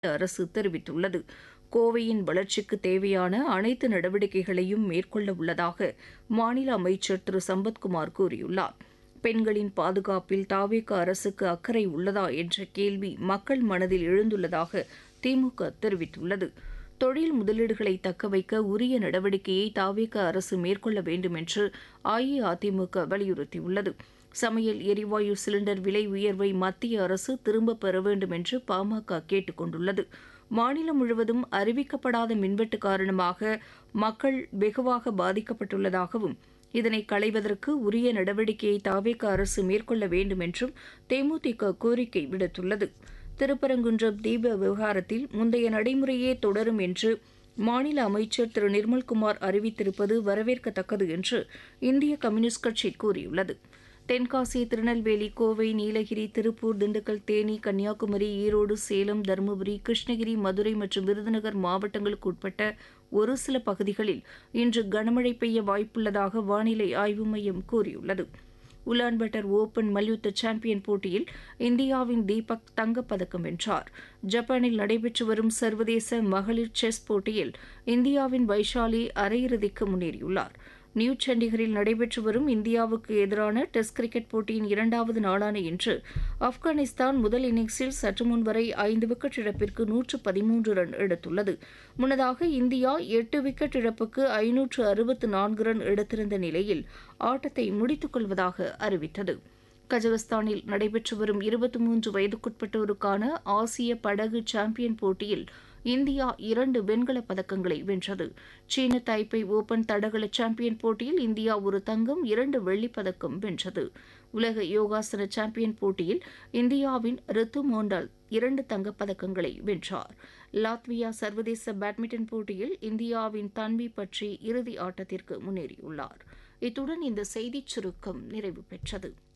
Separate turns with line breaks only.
அரசு தெரிவித்துள்ளது. கோவையின் வளர்ச்சிக்கு தேவையான அனைத்து நடவடிக்கைகளையும் மேற்கொள்ள உள்ளதாக மாநில அமைச்சர் திரு சம்பத்குமார் கூறியுள்ளார். பெண்களின் பாதுகாப்பில் தாவேக அரசுக்கு அக்கறை உள்ளதா என்ற கேள்வி மக்கள் மனதில் எழுந்துள்ளதாக திமுக தெரிவித்துள்ளது. தொழில் முதலீடுகளை தக்கவைக்க உரிய நடவடிக்கையை தாவேக அரசு மேற்கொள்ள வேண்டும் என்று அஇஅதிமுக வலியுறுத்தியுள்ளது. சமையல் எரிவாயு சிலிண்டர் விலை உயர்வை மத்திய அரசு திரும்பப் பெற வேண்டும் என்று பாமக கேட்டுக் கொண்டுள்ளது. மாநிலம் முழுவதும் அறிவிக்கப்படாத மின்வெட்டு காரணமாக மக்கள் வெகுவாக பாதிக்கப்பட்டுள்ளதாகவும் இதனை களைவதற்கு உரிய நடவடிக்கையை தாவேக அரசு மேற்கொள்ள வேண்டும் என்றும் தேமுதிக கோரிக்கை விடுத்துள்ளது. திருப்பரங்குன்றம் தீப விவகாரத்தில் முந்தைய நடைமுறையே தொடரும் என்று மாநில அமைச்சர் திரு நிர்மல்குமார் அறிவித்திருப்பது வரவேற்கத்தக்கது என்று இந்திய கம்யூனிஸ்ட் கட்சி கூறியுள்ளது. தென்காசி, திருநெல்வேலி, கோவை, நீலகிரி, திருப்பூர், திண்டுக்கல், தேனி, கன்னியாகுமரி, ஈரோடு, சேலம், தருமபுரி, கிருஷ்ணகிரி, மதுரை மற்றும் விருதுநகர் மாவட்டங்களுக்கு உட்பட்ட ஒரு சில பகுதிகளில் இன்று கனமழை பெய்ய வாய்ப்புள்ளதாக வானிலை ஆய்வு மையம் கூறியுள்ளது. உலான்பட்டர் ஓபன் மல்யுத்த சாம்பியன் போட்டியில் இந்தியாவின் தீபக் தங்கப்பதக்கம் வென்றார். ஜப்பானில் நடைபெற்று வரும் சர்வதேச மகளிர் செஸ் போட்டியில் இந்தியாவின் வைஷாலி அரையிறுதிக்கு முன்னேறியுள்ளார். நியூ சண்டிகரில் நடைபெற்று வரும் இந்தியாவுக்கு எதிரான டெஸ்ட் கிரிக்கெட் போட்டியின் இரண்டாவது நாளான இன்று ஆப்கானிஸ்தான் முதல் இன்னிங்ஸில் சற்றுமுன் வரை 5 விக்கெட் இழப்பிற்கு 113 ரன் எடுத்துள்ளது. முன்னதாக இந்தியா 8 விக்கெட் இழப்புக்கு 564 ரன் எடுத்திருந்த நிலையில் ஆட்டத்தை முடித்துக் கொள்வதாக அறிவித்தது. கஜகஸ்தானில் நடைபெற்று வரும் 23 வயதுக்குட்பட்டோருக்கான ஆசிய படகு சாம்பியன் போட்டியில் இந்தியா 2 வெண்கலப் பதக்கங்களை வென்றது. சீன தைப்பை ஓபன் தடகள சாம்பியன் போட்டியில் இந்தியா ஒரு தங்கம் 2 வெள்ளிப் பதக்கம் வென்றது. உலக யோகாசன சாம்பியன் போட்டியில் இந்தியாவின் ரித்து மோண்டால் 2 தங்கப்பதக்கங்களை வென்றார். லாத்வியா சர்வதேச பேட்மிண்டன் போட்டியில் இந்தியாவின் தன்வி பற்றி இறுதி ஆட்டத்திற்கு முன்னேறியுள்ளார். இத்துடன் இந்த செய்திச் சுருக்கம் நிறைவு பெற்றது.